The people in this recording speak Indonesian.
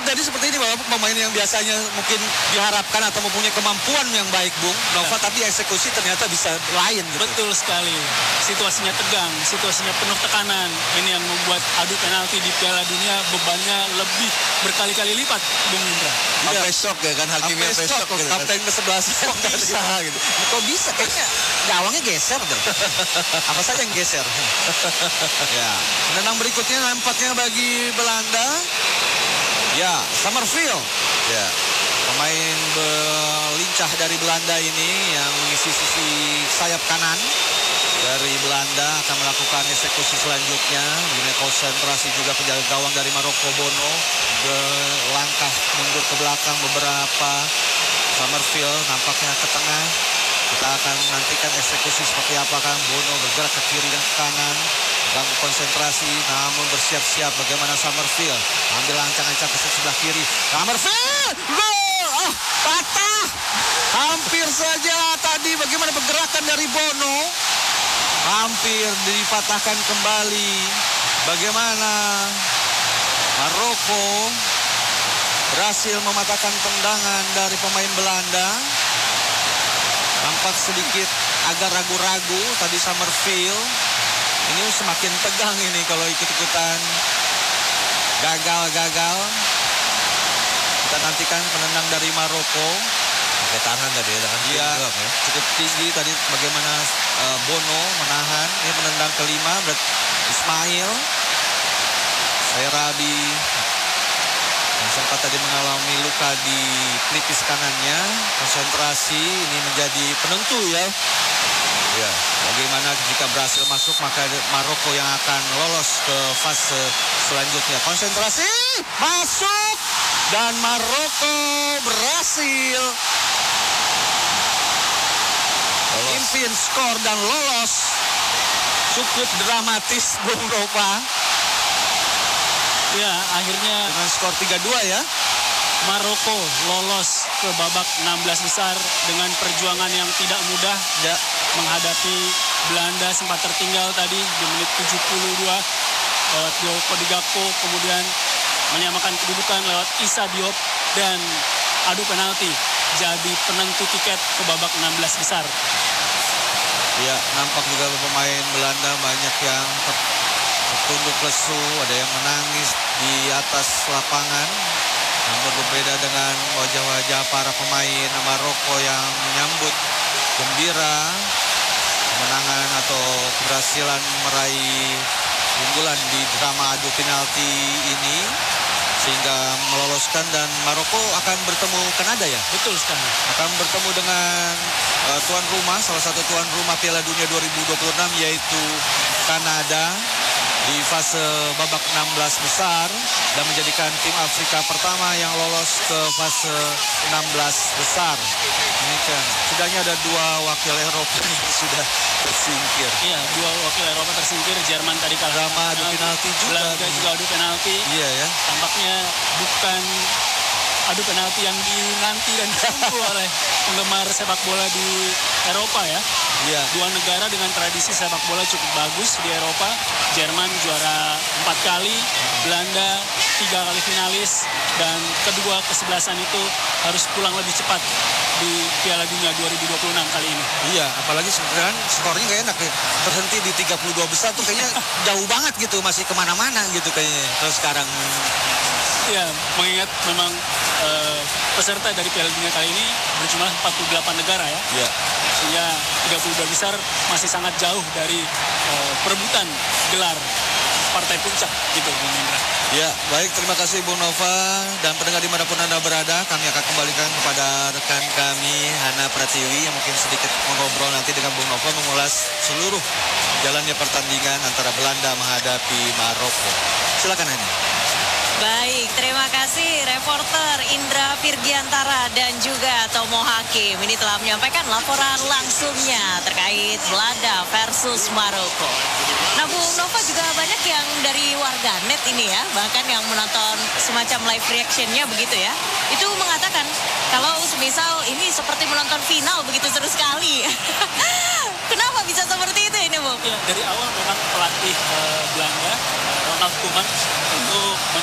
terjadi seperti ini bahwa pemain yang biasanya mungkin diharapkan atau mempunyai kemampuan yang baik, Bung Nova, tapi eksekusi ternyata bisa lain gitu. Betul sekali. Situasinya tegang, situasinya penuh tekanan. Ini yang membuat adu penalti di Piala Dunia bebannya lebih berkali-kali lipat, Bung Indra. Sampai shock ya kan, hakimnya sampai shock gitu kan. Kapten ke-11 kok bisa gitu. Kok bisa? Kayaknya gawangnya geser tuh. Apa saja yang geser? Ya, penendang berikutnya nampaknya bagi Belanda. Ya, Summerfield. Ya. Pemain lincah dari Belanda ini yang mengisi sisi sayap kanan dari Belanda akan melakukan eksekusi selanjutnya. Ini konsentrasi juga penjaga gawang dari Maroko, Bono. Langkah mundur ke belakang beberapa. Summerfield nampaknya ke tengah. Kita akan nantikan eksekusi seperti apa, Kang. Bono bergerak ke kiri dan ke kanan. Ganggu konsentrasi, namun bersiap-siap bagaimana Summerfield. Ambil ancang-ancang ke sebelah kiri. Summerfield! Gol! Patah! Hampir saja tadi bagaimana pergerakan dari Bono. Hampir dipatahkan kembali. Bagaimana Maroko berhasil mematahkan tendangan dari pemain Belanda. Nampak sedikit agak ragu-ragu tadi Summerfield. Ini semakin tegang ini kalau ikut-ikutan gagal. Kita nantikan penendang dari Maroko. Pakai tangan tadi ya, tangan Dia ya. cukup tinggi tadi bagaimana Bono menahan. Ini penendang kelima Ismail Sayrabi yang sempat tadi mengalami luka di pelipis kanannya. Konsentrasi ini menjadi penentu ya. Ya. Bagaimana jika berhasil masuk maka Maroko yang akan lolos ke fase selanjutnya. Konsentrasi masuk dan Maroko berhasil memimpin skor dan lolos. Cukup dramatis, Bung Nova. Ya, akhirnya Dengan skor 3-2 ya. Maroko lolos ke babak 16 besar dengan perjuangan yang tidak mudah Ya. menghadapi Belanda. Sempat tertinggal tadi di menit 72 lewat Diogo Gakpo, kemudian menyamakan kedudukan lewat Issa Diop, dan adu penalti jadi penentu tiket ke babak 16 besar. Ya, nampak juga pemain Belanda banyak yang tertunduk lesu, ada yang menangis di atas lapangan. Namun berbeda dengan wajah-wajah para pemain Maroko yang menyambut gembira kemenangan atau keberhasilan meraih unggulan di drama adu penalti ini, sehingga meloloskan. Dan Maroko akan bertemu Kanada ya? Betul sekali. Akan bertemu dengan tuan rumah, salah satu tuan rumah Piala Dunia 2026 yaitu Kanada di fase babak 16 besar dan menjadikan tim Afrika pertama yang lolos ke fase 16 besar. Ini kan setidaknya ada dua wakil Eropa yang sudah tersingkir. Iya, dua wakil Eropa tersingkir. Jerman tadi kalah Drama adu penalti juga. Belanda juga adu penalti. Iya ya. Tampaknya bukan adu penalti yang dinanti dan ditunggu oleh penggemar sepak bola di Eropa ya. Iya. Dua negara dengan tradisi sepak bola cukup bagus di Eropa. Jerman juara 4 kali, Belanda 3 kali finalis, dan kedua kesebelasan itu harus pulang lebih cepat di Piala Dunia 2026 kali ini. Iya, apalagi sebenarnya skornya gak enak ya. Terhenti di 32 besar tuh kayaknya jauh banget gitu, masih kemana-mana gitu kayaknya. Terus sekarang Ya, mengingat memang peserta dari Piala Dunia kali ini berjumlah 48 negara ya. Iya. Sehingga 32 besar masih sangat jauh dari perebutan gelar partai puncak gitu, Bung Indra. Ya, baik, terima kasih Bung Nova dan pendengar dimanapun Anda berada. Kami akan kembalikan kepada rekan kami Hana Pratiwi yang mungkin sedikit mengobrol nanti dengan Bung Nova mengulas seluruh jalannya pertandingan antara Belanda menghadapi Maroko. Silakan Hana. Baik, terima kasih reporter Indra Virgiantara dan juga Tomo Hakim. Ini telah menyampaikan laporan langsungnya terkait Belanda versus Maroko. Nah, Bung Nova juga banyak yang dari warganet ini ya, bahkan yang menonton semacam live reactionnya begitu ya. Itu mengatakan kalau semisal ini seperti menonton final begitu seru sekali. Kenapa bisa seperti itu ini, Bung? Ya, dari awal memang pelatih Belanda, Ronald Koeman, untuk